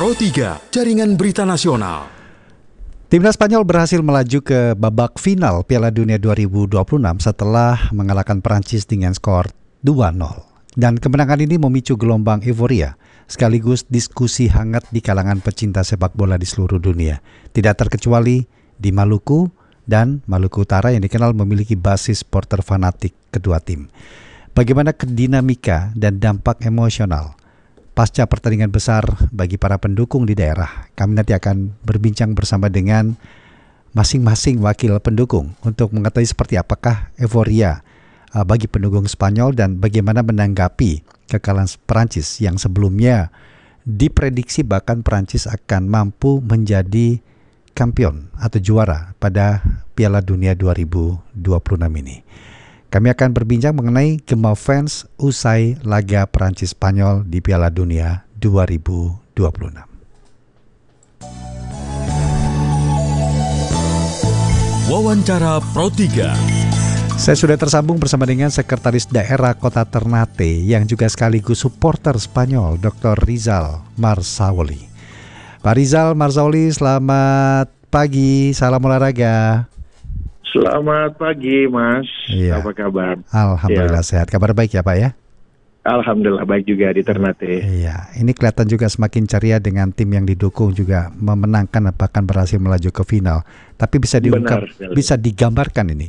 Pro 3, Jaringan Berita Nasional. Timnas Spanyol berhasil melaju ke babak final Piala Dunia 2026 setelah mengalahkan Prancis dengan skor 2-0. Dan kemenangan ini memicu gelombang euforia, sekaligus diskusi hangat di kalangan pecinta sepak bola di seluruh dunia. Tidak terkecuali di Maluku dan Maluku Utara yang dikenal memiliki basis supporter fanatik kedua tim. Bagaimana dinamika dan dampak emosional pasca pertandingan besar bagi para pendukung di daerah? Kami nanti akan berbincang bersama dengan masing-masing wakil pendukung untuk mengetahui seperti apakah euforia bagi pendukung Spanyol dan bagaimana menanggapi kekalahan Perancis yang sebelumnya diprediksi bahkan Perancis akan mampu menjadi kampion atau juara pada Piala Dunia 2026 ini. Kami akan berbincang mengenai gema fans usai laga Perancis-Spanyol di Piala Dunia 2026. Wawancara Pro 3. Saya sudah tersambung bersama dengan Sekretaris Daerah Kota Ternate yang juga sekaligus supporter Spanyol, Dr. Rizal Marsaoli. Pak Rizal Marsaoli, selamat pagi, salam olahraga. Selamat pagi, Mas. Iya. Apa kabar? Alhamdulillah sehat. Kabar baik ya, Pak ya? Alhamdulillah baik juga di Ternate. Iya, ini kelihatan juga semakin ceria dengan tim yang didukung juga memenangkan bahkan berhasil melaju ke final. Tapi bisa diungkap, bisa digambarkan ini